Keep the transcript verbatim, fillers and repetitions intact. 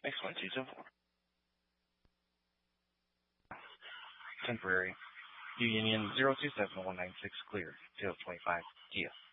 Next one, two seven four. Temporary. Union zero two seven one nine six clear. zero twenty-five. Kia.